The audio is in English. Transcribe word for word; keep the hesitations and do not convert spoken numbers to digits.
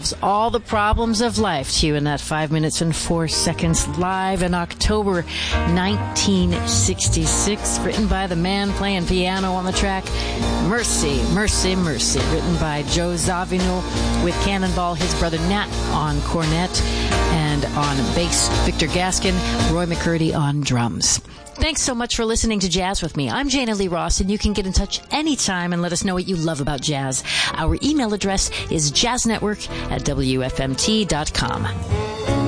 solves all the problems of life to you in that five minutes and four seconds, live in October nineteen sixty-six, written by the man playing piano on the track, Mercy, Mercy, Mercy, written by Joe Zawinul, with Cannonball, his brother Nat, on cornet, and on bass, Victor Gaskin, Roy McCurdy on drums. Thanks so much for listening to Jazz with me. I'm Jana Lee Ross, and you can get in touch anytime and let us know what you love about jazz. Our email address is jazznetwork at W F M T dot com.